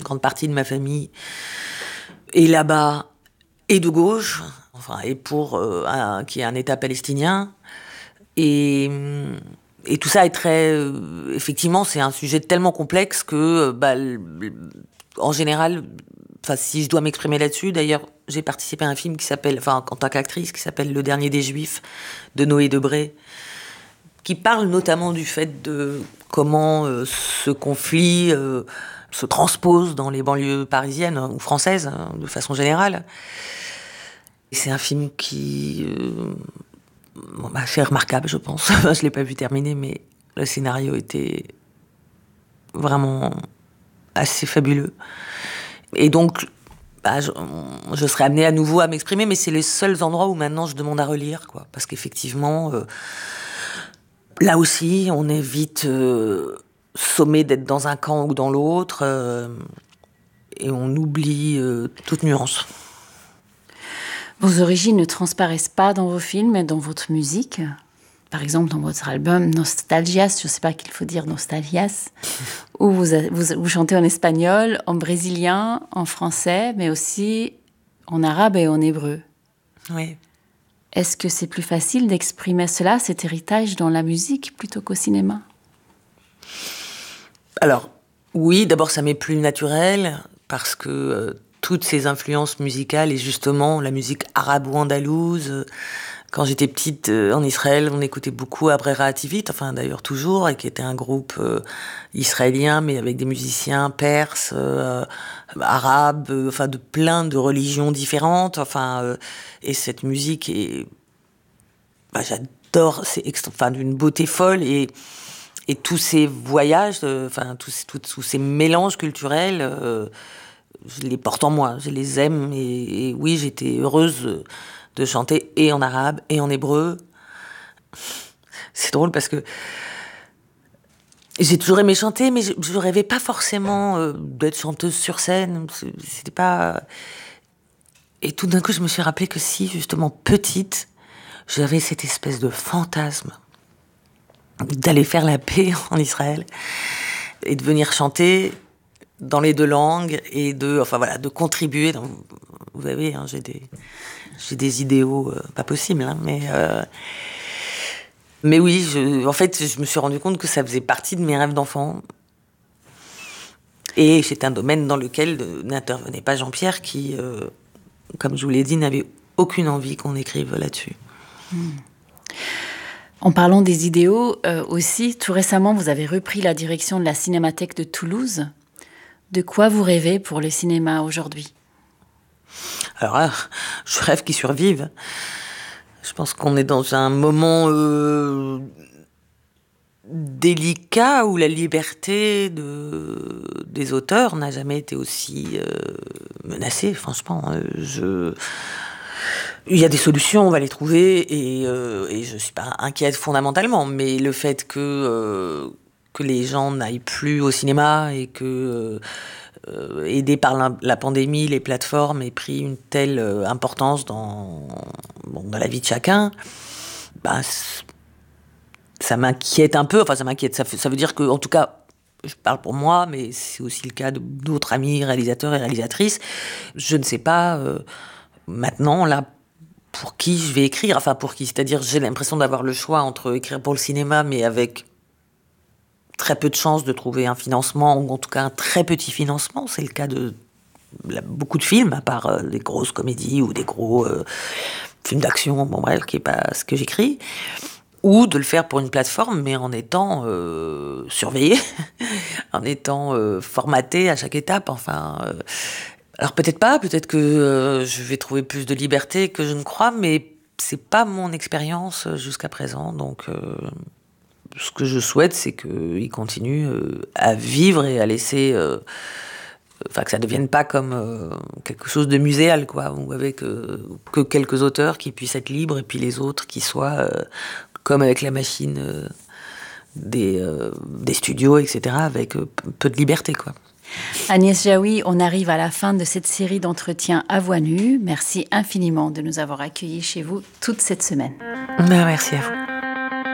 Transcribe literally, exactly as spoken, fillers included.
grande partie de ma famille est là-bas et de gauche, enfin, et pour euh, un, qui est un État palestinien. Et, et tout ça est très... Euh, effectivement, c'est un sujet tellement complexe que, bah, l, en général, enfin, si je dois m'exprimer là-dessus, d'ailleurs, j'ai participé à un film qui s'appelle, enfin, en tant qu'actrice, qui s'appelle Le Dernier des Juifs, de Noé Debré, qui parle notamment du fait de comment euh, ce conflit euh, se transpose dans les banlieues parisiennes ou françaises, hein, de façon générale. Et c'est un film qui euh, m'a fait remarquable, je pense. Je ne l'ai pas vu terminer, mais le scénario était vraiment assez fabuleux. Et donc, bah, je, je serais amenée à nouveau à m'exprimer, mais c'est les seuls endroits où maintenant je demande à relire, quoi. Parce qu'effectivement, euh, là aussi, on est vite euh, sommé d'être dans un camp ou dans l'autre, euh, et on oublie euh, toute nuance. Vos origines ne transparaissent pas dans vos films, mais dans votre musique. Par exemple, dans votre album Nostalgias, je ne sais pas qu'il faut dire Nostalgias, où vous, vous, vous chantez en espagnol, en brésilien, en français, mais aussi en arabe et en hébreu. Oui. Est-ce que c'est plus facile d'exprimer cela, cet héritage, dans la musique plutôt qu'au cinéma ? Alors, oui, d'abord ça m'est plus naturel, parce que euh, toutes ces influences musicales, et justement la musique arabo-andalouse, euh, quand j'étais petite euh, en Israël, on écoutait beaucoup Abrera Ativit, enfin d'ailleurs toujours, et qui était un groupe euh, israélien, mais avec des musiciens perses, euh, arabes, euh, enfin de plein de religions différentes, enfin, euh, et cette musique est... Bah, j'adore, c'est extra... enfin, d'une beauté folle, et, et tous ces voyages, euh, enfin, tous, tous, tous ces mélanges culturels, euh, je les porte en moi, je les aime, et, et oui, j'étais heureuse de chanter et en arabe et en hébreu. C'est drôle parce que j'ai toujours aimé chanter, mais je, je rêvais pas forcément euh, d'être chanteuse sur scène. C'était pas... Et tout d'un coup, je me suis rappelé que si, justement, petite, j'avais cette espèce de fantasme d'aller faire la paix en Israël et de venir chanter dans les deux langues et de, enfin voilà, de contribuer. Dans, vous savez, hein, j'ai des, j'ai des idéaux euh, pas possibles, hein, mais euh, mais oui, je, en fait, je me suis rendu compte que ça faisait partie de mes rêves d'enfant. Et c'est un domaine dans lequel n'intervenait pas Jean-Pierre, qui, euh, comme je vous l'ai dit, n'avait aucune envie qu'on écrive là-dessus. Mmh. En parlant des idéaux, euh, aussi, tout récemment, vous avez repris la direction de la Cinémathèque de Toulouse. De quoi vous rêvez pour le cinéma aujourd'hui ? Alors là, je rêve qu'il survive. Je pense qu'on est dans un moment euh, délicat où la liberté de, des auteurs n'a jamais été aussi euh, menacée, franchement. Je... Il y a des solutions, on va les trouver, et, euh, et je ne suis pas inquiète fondamentalement, mais le fait que, euh, que les gens n'aillent plus au cinéma et que, euh, aidés par la, la pandémie, les plateformes aient pris une telle euh, importance dans, bon, dans la vie de chacun, bah, ça m'inquiète un peu, enfin ça m'inquiète, ça, fait, ça veut dire que, en tout cas, je parle pour moi, mais c'est aussi le cas de, d'autres amis réalisateurs et réalisatrices, je ne sais pas, euh, maintenant, là, pour qui je vais écrire, enfin pour qui, c'est-à-dire j'ai l'impression d'avoir le choix entre écrire pour le cinéma, mais avec très peu de chances de trouver un financement, ou en tout cas un très petit financement, c'est le cas de là, beaucoup de films, à part euh, des grosses comédies ou des gros euh, films d'action, bon bref, qui n'est pas ce que j'écris, ou de le faire pour une plateforme, mais en étant euh, surveillé, en étant euh, formaté à chaque étape, enfin... Euh, Alors peut-être pas, peut-être que euh, je vais trouver plus de liberté que je ne crois, mais c'est pas mon expérience jusqu'à présent. Donc euh, ce que je souhaite, c'est qu'il continue euh, à vivre et à laisser... Euh, enfin, que ça ne devienne pas comme euh, quelque chose de muséal, quoi, ou avec euh, que quelques auteurs qui puissent être libres, et puis les autres qui soient, euh, comme avec la machine euh, des, euh, des studios, et cetera, avec euh, peu de liberté, quoi. Agnès Jaoui, on arrive à la fin de cette série d'entretiens à voix nue. Merci infiniment de nous avoir accueillis chez vous toute cette semaine. Ben, merci à vous.